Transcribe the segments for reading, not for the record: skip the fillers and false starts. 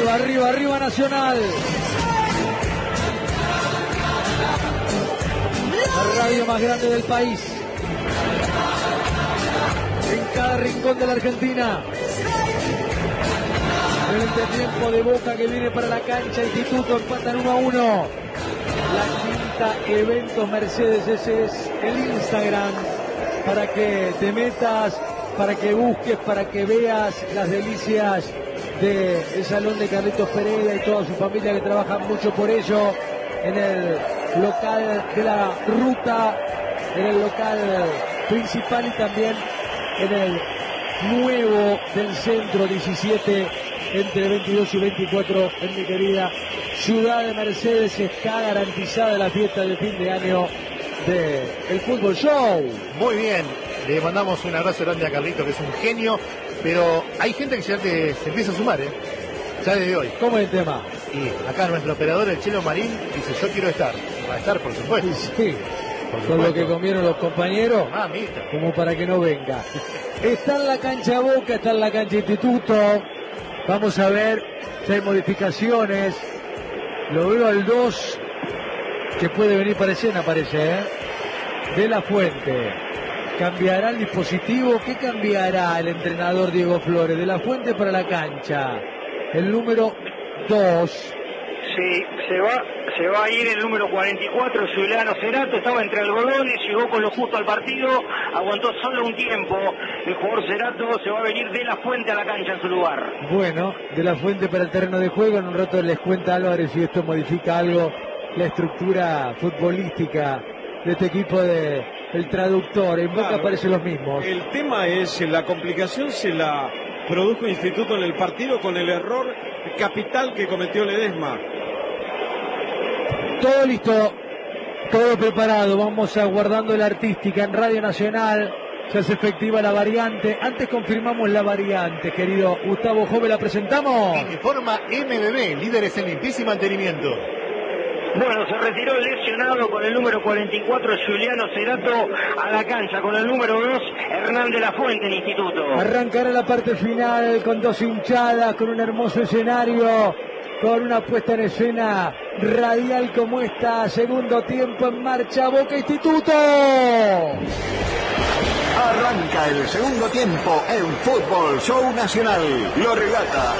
Arriba, arriba, arriba Nacional. La radio más grande del país. En cada rincón de la Argentina. El entretiempo de Boca que viene para la cancha. Instituto empatan 1-1. La quinta Eventos Mercedes. Ese es el Instagram para que te metas, para que busques, para que veas las delicias del salón de Carlitos Pereira y toda su familia que trabajan mucho por ello en el local de la ruta, en el local principal y también en el nuevo del centro 17 entre 22 y 24 en mi querida ciudad de Mercedes. Está garantizada la fiesta de fin de año del Fútbol Show. Muy bien, le mandamos un abrazo grande a Carlito, que es un genio, pero hay gente que ya se empieza a sumar, ya desde hoy. ¿Cómo es el tema? Y acá nuestro operador, el Chelo Marín, dice: yo quiero estar. Va a estar, por supuesto. Sí, con lo que comieron los compañeros, como para que no venga. Está en la cancha Boca, está en la cancha Instituto. Vamos a ver si hay modificaciones. Lo veo al 2, que puede venir para escena, parece, De la Fuente. ¿Cambiará el dispositivo? ¿Qué cambiará el entrenador Diego Flores? De la Fuente para la cancha. El número 2. Sí, se va a ir el número 44, Juliano Cerato. Estaba entre algodones, llegó con lo justo al partido, aguantó solo un tiempo. El jugador Cerato se va a venir De la Fuente a la cancha en su lugar. Bueno, De la Fuente para el terreno de juego. En un rato les cuenta Álvarez si esto modifica algo la estructura futbolística de este equipo del traductor. En Boca parecen los mismos. El tema es, la complicación se la produjo Instituto en el partido con el error capital que cometió Ledesma. Todo listo, todo preparado. Vamos aguardando la artística en Radio Nacional. Se hace efectiva la variante. Antes confirmamos la variante, querido Gustavo Jove. ¿La presentamos? Informa MBB, líderes en limpieza y mantenimiento. Bueno, se retiró el lesionado con el número 44, Juliano Cerato, a la cancha con el número 2, Hernán De la Fuente en Instituto. Arrancará la parte final con dos hinchadas, con un hermoso escenario, con una puesta en escena radial como esta. Segundo tiempo en marcha, Boca Instituto. Arranca el segundo tiempo en Fútbol Show Nacional. Lo relata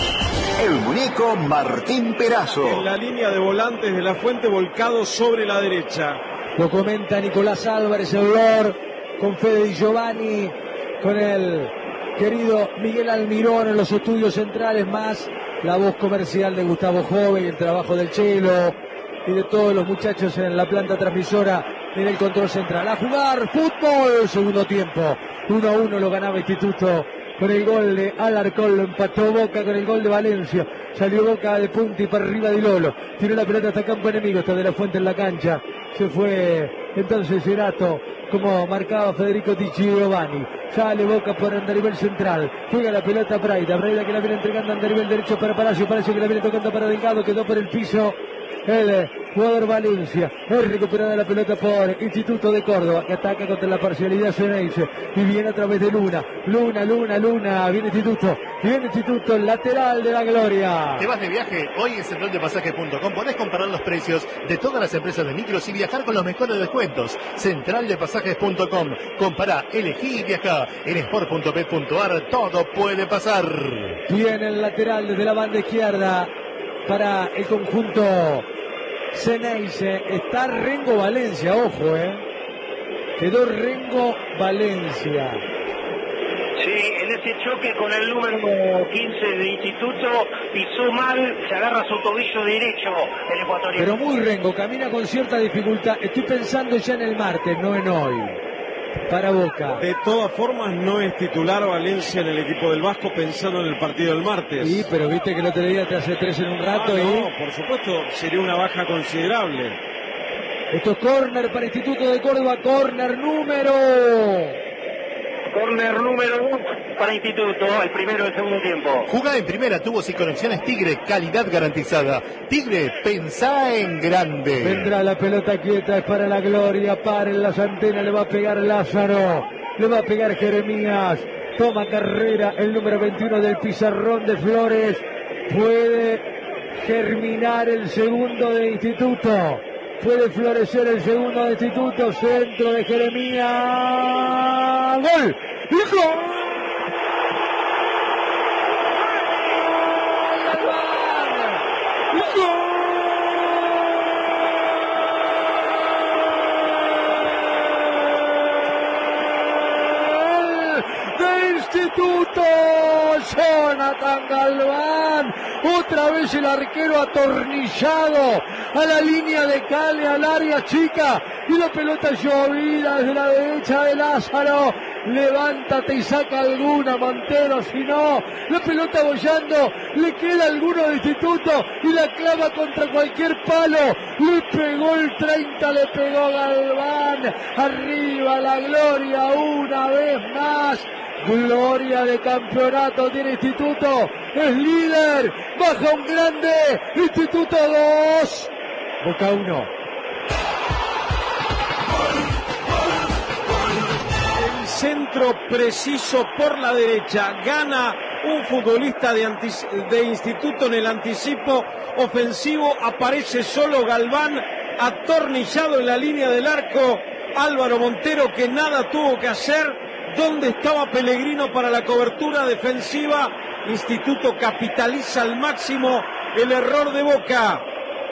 el muñeco Martín Perazo. En la línea de volantes De la Fuente, volcado sobre la derecha. Lo comenta Nicolás Álvarez, Eulor, con Fede Di Giovanni, con el querido Miguel Almirón en los estudios centrales, más la voz comercial de Gustavo Jove y el trabajo del Chelo y de todos los muchachos en la planta transmisora en el control central. A jugar fútbol, segundo tiempo. 1-1 lo ganaba Instituto con el gol de Alarcón, lo empató Boca con el gol de Valencia. Salió Boca de punta y para arriba de Lolo. Tiró la pelota hasta campo enemigo, está De la Fuente en la cancha. Se fue entonces Cerato, como marcaba Federico Di Giovanni. Sale Boca por Andarivel central. Juega la pelota Braida que la viene entregando a Andarivel derecho para Palacio. Palacio que la viene tocando para Delgado, quedó por el piso el jugador Valencia. Es recuperada la pelota por Instituto de Córdoba, que ataca contra la parcialidad Ceneice y viene a través de Luna. Viene Instituto, lateral de la gloria. ¿Te vas de viaje? Hoy en centraldepasajes.com podés comparar los precios de todas las empresas de micros y viajar con los mejores descuentos. Centraldepasajes.com. Compará, elegí y viajá. En sport.bet.ar todo puede pasar. Viene el lateral desde la banda izquierda para el conjunto Ceneice. Está Rengo Valencia, ojo, quedó Rengo Valencia. Sí, en ese choque con el número 15 de Instituto, pisó mal, se agarra su tobillo derecho el ecuatoriano. Pero muy Rengo, camina con cierta dificultad. Estoy pensando ya en el martes, no en hoy. Para Boca. De todas formas, no es titular Valencia en el equipo del Vasco, pensando en el partido del martes. Sí, pero viste que el otro día te hace 3 en un rato. No, por supuesto, sería una baja considerable. Esto es córner para Instituto de Córdoba, córner número 2 para Instituto, el primero del segundo tiempo. Jugá en primera, tubos y conexiones Tigre, calidad garantizada. Tigre, pensá en grande. Vendrá la pelota quieta, es para la gloria, paren las antenas, le va a pegar Lázaro, le va a pegar Jeremías, toma carrera el número 21 del pizarrón de Flores, Puede germinar el segundo de Instituto. Puede florecer el segundo de Instituto. Centro de Jeremías. ¡Gol! ¡Gol! Instituto, Jonathan Galván, otra vez el arquero atornillado a la línea de Cale, al área chica, y la pelota llovida desde la derecha de Lázaro. Levántate y saca alguna, Montero, si no, la pelota bollando, le queda alguno de Instituto y la clava contra cualquier palo. Le pegó el 30, le pegó Galván. Arriba la gloria una vez más. Gloria de campeonato tiene Instituto, es líder, baja un grande, Instituto 2, Boca 1. El centro preciso por la derecha, gana un futbolista de Instituto en el anticipo ofensivo, aparece solo Galván, atornillado en la línea del arco, Álvaro Montero que nada tuvo que hacer. ¿Dónde estaba Pellegrino para la cobertura defensiva? Instituto capitaliza al máximo el error de Boca.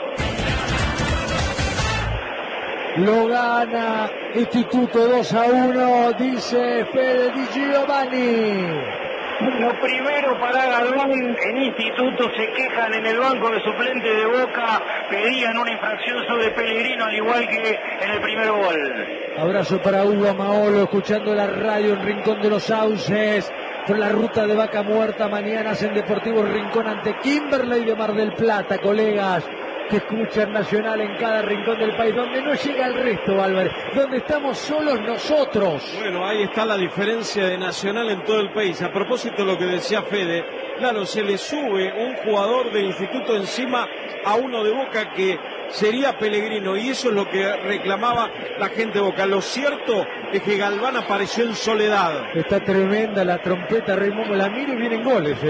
Lo gana Instituto 2-1, dice Fede Di Giovanni. Lo primero para Galván, en Instituto se quejan en el banco de suplente de Boca, pedían una infracción sobre Pellegrino al igual que en el primer gol. Abrazo para Hugo Amaolo, escuchando la radio en Rincón de los Sauces, por la ruta de Vaca Muerta, mañana en Deportivo Rincón ante Kimberley de Mar del Plata, colegas que escuchan Nacional en cada rincón del país, donde no llega el resto, Álvarez, donde estamos solos nosotros. Bueno, ahí está la diferencia de Nacional en todo el país. A propósito de lo que decía Fede, claro, se le sube un jugador de Instituto encima a uno de Boca que sería Pellegrino, y eso es lo que reclamaba la gente de Boca. Lo cierto es que Galván apareció en soledad. Está tremenda la trompeta, Raimundo, la mira y vienen goles,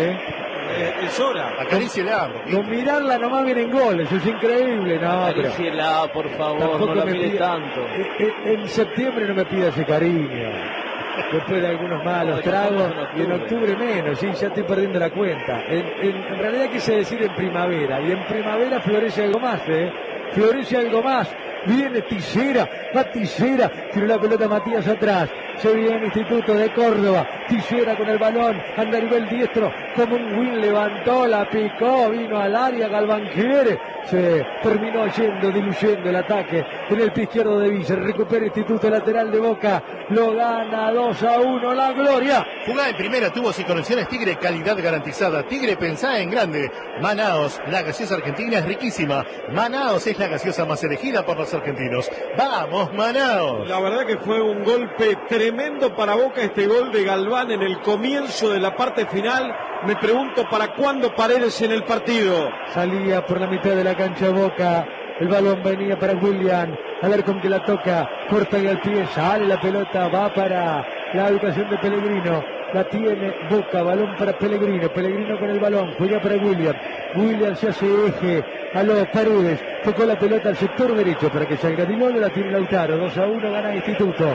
Es hora. Acaríciela. Con mirarla nomás vienen goles, es increíble. No, acaríciela, por favor, no la mire tanto. En septiembre no me pida ese cariño. Después de algunos malos tragos, y en octubre menos, sí, ya estoy perdiendo la cuenta. En realidad quise decir en primavera, y en primavera florece algo más, florece algo más. Viene Tillera, va Tillera, tiró la pelota Matías atrás, se viene Instituto de Córdoba, Tillera con el balón, anda a nivel diestro, como un win, levantó, la picó, vino al área, Galván quiere, se terminó yendo, diluyendo el ataque en el pie izquierdo de Villa, recupera Instituto lateral de Boca, lo gana 2-1, la gloria. Jugá en primera, tubos y conexiones Tigre, calidad garantizada. Tigre, pensá en grande. Manaos, la gaseosa argentina es riquísima. Manaos es la gaseosa más elegida por los argentinos. ¡Vamos, Manaos! La verdad que fue un golpe tremendo para Boca este gol de Galván en el comienzo de la parte final. Me pregunto para cuándo Paredes en el partido. Salía por la mitad de la cancha Boca. El balón venía para William. A ver con qué la toca. Corta y al pie. Sale la pelota. Va para la habitación de Pellegrino. La tiene Boca. Balón para Pellegrino. Pellegrino con el balón. Juega para William. William se hace eje a los Paredes. Tocó la pelota al sector derecho para que salga Dinolo. La tiene Lautaro. 2-1 gana Instituto.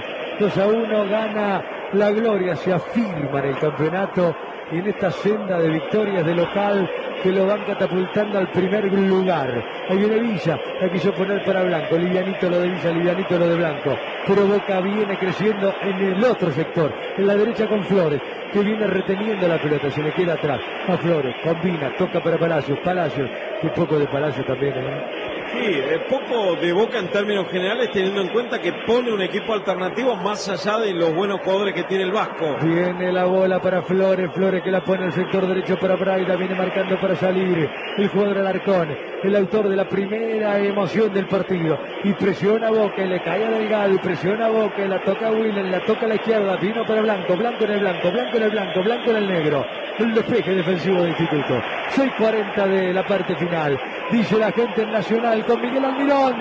2-1 gana la gloria. Se afirma en el campeonato y en esta senda de victorias de local que lo van catapultando al primer lugar. Ahí viene Villa, la quiso poner para Blanco, livianito lo de Villa, livianito lo de Blanco, pero Boca viene creciendo en el otro sector, en la derecha con Flores, que viene reteniendo la pelota, se le queda atrás a Flores, combina, toca para Palacios, que poco de Palacios también, Sí, poco de Boca en términos generales, teniendo en cuenta que pone un equipo alternativo más allá de los buenos jugadores que tiene el Vasco. Viene la bola para Flores, Flores que la pone en el sector derecho para Braida, viene marcando para salir el jugador Alarcón, el autor de la primera emoción del partido, y presiona a Boca, y le cae a Delgado, y presiona a Boca, y la toca a Willen, la toca a la izquierda, vino para Blanco, Blanco en el blanco, Blanco en el blanco, Blanco en el negro, el despeje defensivo de Instituto. 6:40 de la parte final, dice la gente en Nacional con Miguel Almirón.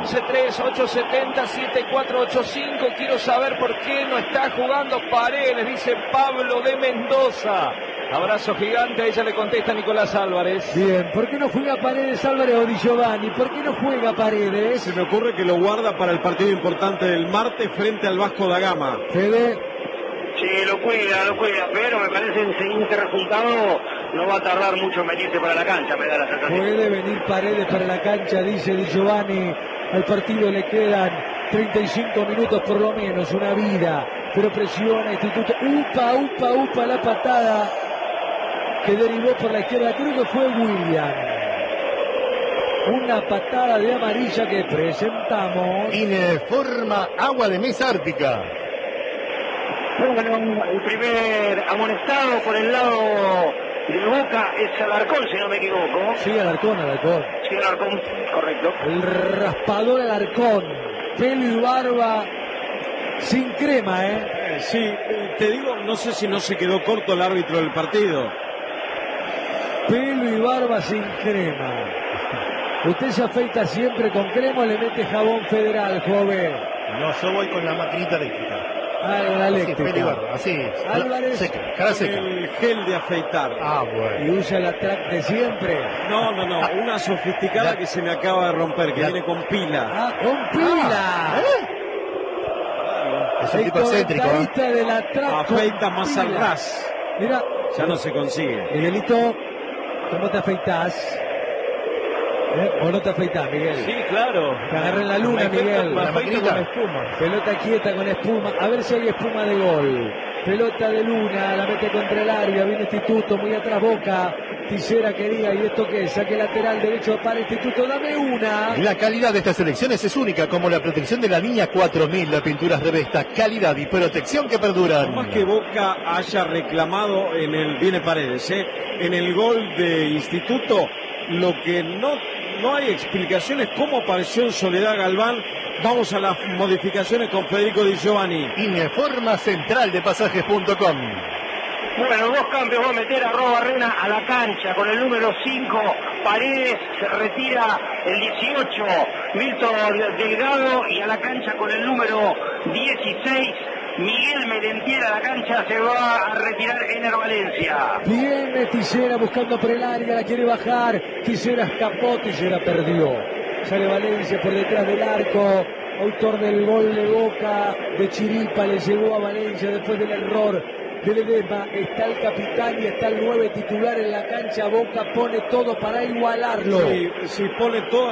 11-3-870-7485. Quiero saber por qué no está jugando Paredes, dice Pablo de Mendoza. Abrazo gigante, a ella le contesta Nicolás Álvarez. Bien, ¿por qué no juega Paredes Álvarez o Di Giovanni? ¿Por qué no juega Paredes? Se me ocurre que lo guarda para el partido importante del martes frente al Vasco da Gama. Fede. Sí, lo cuida, pero me parece el siguiente resultado no va a tardar mucho en venirse para la cancha, me da la sensación. Puede venir Paredes para la cancha, dice Di Giovanni. Al partido le quedan 35 minutos por lo menos, una vida. Pero presiona Instituto. Upa, la patada que derivó por la izquierda. Creo que fue William. Una patada de amarilla que presentamos. Informa Agua de Mesa Ártica. Bueno, el primer amonestado por el lado de Boca es Alarcón, si no me equivoco. Sí, Alarcón. Sí, Alarcón, correcto. El raspador Alarcón. Pelo y barba sin crema, Sí, te digo, no sé si no se quedó corto el árbitro del partido. Pelo y barba sin crema. ¿Usted se afeita siempre con crema o le mete jabón federal, joven? No, yo voy con la maquinita eléctrica. Ah, con la eléctrica. Así, Álvarez, seca, cara seca. El gel de afeitar. Ah, bueno. Y usa la track de siempre. No, una sofisticada que se me acaba de romper, que viene con pila. Ah, con pila. Es un tipo excéntrico. De la track Afeita con más pila. al ras. Mira, Ya no se consigue. Miguelito, ¿cómo te afeitas? ¿O no te afeitas, Miguel? Sí, claro. Te agarré en la luna, Miguel. Me afeito maquinita. con espuma. Pelota quieta con espuma. A ver si hay espuma de gol. Pelota de Luna, la mete contra el área. Viene Instituto, muy atrás Boca. Tisera quería, ¿y esto qué? Saque lateral derecho para Instituto. Dame una. La calidad de estas elecciones es única, como la protección de la línea 4000, la pinturas Revesta, calidad y protección que perduran. Por más que Boca haya reclamado viene Paredes, en el gol de Instituto, lo que no hay explicaciones cómo apareció en Soledad Galván. Vamos a las modificaciones con Federico Di Giovanni. Informa central de pasajes.com. Bueno, dos cambios va a meter a Barrena a la cancha con el número 5. Paredes se retira el 18. Milton Delgado, y a la cancha con el número 16. Miguel Merentiel a la cancha, se va a retirar Ener Valencia. Viene Tisera buscando por el área, la quiere bajar. Tisera escapó, Tisera perdió. Sale Valencia por detrás del arco. Autor del gol de Boca, de Chiripa, le llegó a Valencia después del error de Ledesma. Está el capitán y está el 9 titular en la cancha. Boca pone todo para igualarlo. Sí, pone todo.